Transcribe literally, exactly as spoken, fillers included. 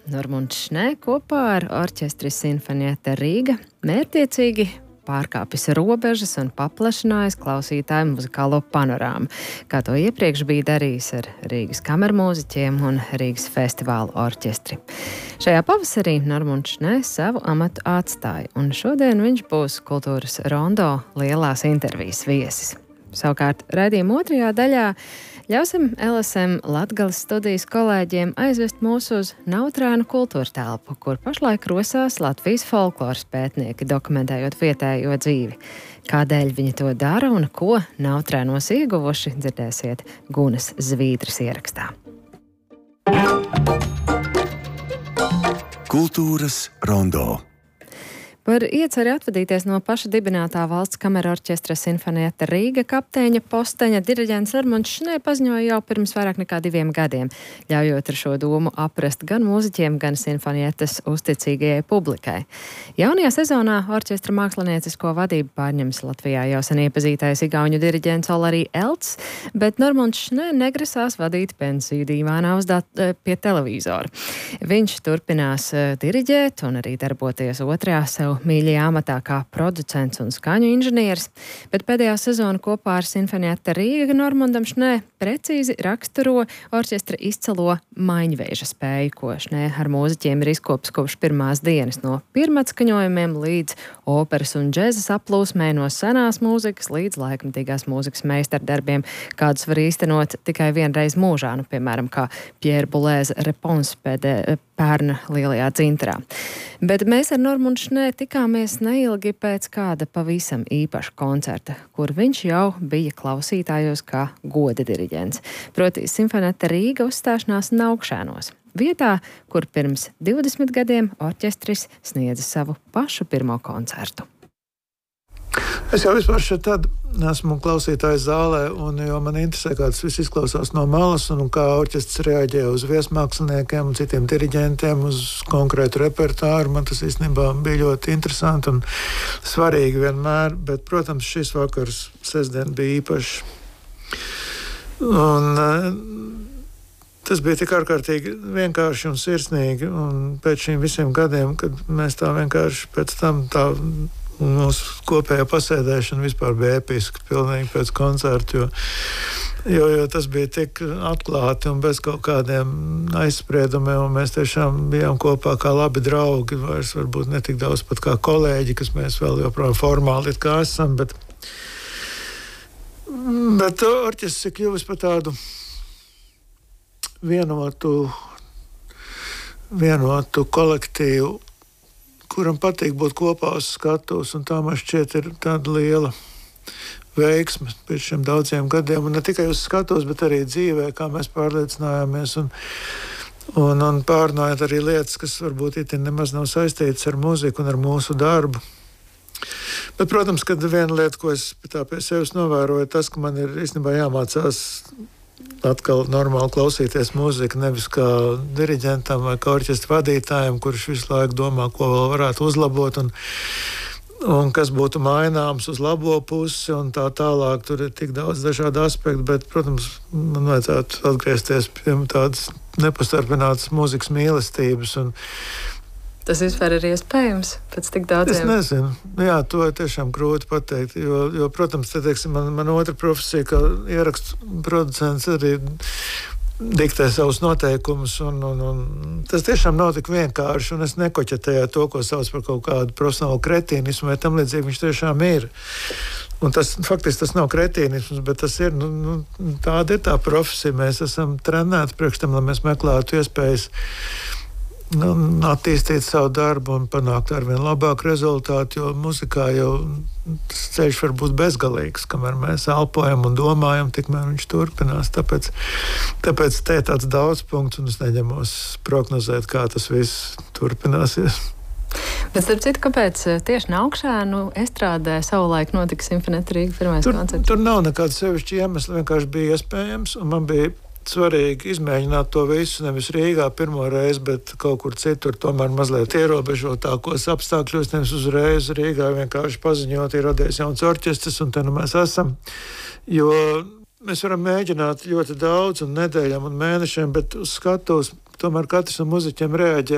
Normons Šnē kopā ar orķestri Sinfonietta Rīga mērķtiecīgi pārkāpis robežas un paplašinājis klausītāju muzikālo panorāmu, kā to iepriekš bija darījis ar Rīgas kamermūziķiem un Rīgas festivālu orķestri. Šajā pavasarī Normons Šnē savu amatu atstāja, un šodien viņš būs Kultūras rondo lielās intervijas viesis. Savukārt raidījuma otrajā daļā ļausim L S M Latgales studijas kolēģiem aizvest mūs uz Nautrēnu kultūra telpu, kur pašlaik rosās Latvijas folkloras pētnieki, dokumentējot vietējo dzīvi. Kādēļ viņi to dara un ko Nautrēnos ieguvuši, dzirdēsiet Gunas Zvīdras ierakstā. Kultūras rondo. Par ieceri atvadīties no paša dibinātā valsts kamerorķestra Sinfonietta Rīga kapteiņa posteņa diriģents Normons Šnē paziņoja jau pirms vairāk nekā diviem gadiem, ļaujot ar šo domu aprast gan mūziķiem, gan Sinfoniettas uzticīgajai publikai. Jaunajā sezonā orķestra māksliniecisko vadību pārņems Latvijā jau sen iepazītais igauņu diriģents Olarī Elts, bet Normons Šnē negrasās vadīt pensiju dīvānā uzdāt pie televīzora. Viņš turpinās diriģēt un arī darboties otrajā sev mīļajā amatā kā producents un skaņu inženieris, bet pēdējā sezona kopā ar Sinfonietta Rīga Normondam Šnē precīzi raksturo orķestra izcilo maiņvēža spēju, ko Šnē ar mūziķiem ir izkopis kopš pirmās dienas, no pirmatskaņojumiem līdz operas un džezas aplūsmē, no senās mūzikas līdz laikmatīgās mūzikas meistardarbiem, kādus var īstenot tikai vienreiz mūžā, nu, piemēram, kā Pierre Boulez Réponse pēdē, pērna lielajā dzintrā. Bet mēs ar Normons Šnē tikāmies neilgi pēc kāda pavisam īpaša koncerta, kur viņš jau bija klausītājos kā goda diriģents. Proti Sinfonietta Rīga uzstāšanās Naukšēnos, vietā, kur pirms divdesmit gadiem orķestris sniedza savu pašu pirmo koncertu. Es jau vispār šeit tad esmu klausītājs zālē, un jo man interesē, kā tas viss izklausās no malas, un kā orķestris reaģē uz viesmāksliniekiem un citiem diriģentiem, uz konkrētu repertāru. Man tas īstenībā bija ļoti interesanti un svarīgi vienmēr, bet, protams, šis vakars sestdien bija īpašs. Un tas bija tik ārkārtīgi vienkārši un sirsnīgi, un pēc šiem visiem gadiem, kad mēs tā vienkārši pēc tam tā mūsu kopējā pasēdēšana vispār bija episka, pilnīgi pēc koncerta, jo, jo, jo tas bija tik atklāti un bez kaut kādiem aizspriedumiem, un mēs tiešām bijām kopā kā labi draugi, vairs varbūt ne tik daudz pat kā kolēģi, kas mēs vēl joprojām formāli it kā esam, bet, bet orķestris ir kļuvis par tādu vienotu, vienotu kolektīvu, kuram patīk būt kopā uz skatuves, un tā man šķiet ir tāda liela veiksme pēc šiem daudziem gadiem, un ne tikai uz skatuves, bet arī dzīvē, kā mēs pārliecinājāmies, un, un, un pārnājot arī lietas, kas varbūt it nemaz nav saistītas ar mūziku un ar mūsu darbu. Bet, protams, kad viena lieta, ko es tā pie sevis novēroju, tas, ka man ir īstenībā jāmācās atkal normāli klausīties mūziku, nevis kā diriģentam vai kā orķestra vadītājam, kurš visu laiku domā, ko vēl varētu uzlabot un, un kas būtu maināms uz labo pusi un tā tālāk. Tur ir tik daudz dažādu aspektu, bet, protams, man vajadzētu atgriezties pie tādas nepastarpinātas mūzikas mīlestības. Un tas vispār ir iespējams pēc tik daudziem? Es nezinu. Jā, to ir tiešām grūti pateikt, jo, jo protams, te, teiksim, man, man otra profesija, kā ierakstu producents, arī diktē savus noteikumus, un, un, un tas tiešām nav tik vienkārši, un es nekoķetēju to, ko sauc par kaut kādu profesionālu kretīnismu, vai tam līdzīgi viņš tiešām ir. Un tas, faktiski tas nav kretīnisms, bet tas ir, nu, nu, tāda ir tā profesija. Mēs esam trenēti priekš tam, lai mēs meklētu iespējas un attīstīt savu darbu un panākt arvien labāku rezultātu, jo muzikā jau tas ceļš var būt bezgalīgs, kamēr mēs elpojam un domājam, tikmēr viņš turpinās. Tāpēc, tāpēc te ir tāds daudz punkts, un es neņemos prognozēt, kā tas viss turpināsies. Bet, starp citu, kāpēc tieši Naukšēnu estrādē savulaik notika Sinfonietta Rīga pirmais tur, koncerts? Tur nav nekāda sevišķa iemesla, vienkārši bija iespējams, un man bija svarīgi izmēģināt to visu, nevis Rīgā pirmo reizi, bet kaut kur citur, tomēr mazliet ierobežotākos apstākļos, nevis uzreiz Rīgā vienkārši paziņot, ir radies jauns orķestris, un te nu mēs esam, jo mēs varam mēģināt ļoti daudz un nedēļām un mēnešiem, bet uz skatuves tomēr katrs no muziķiem reaģē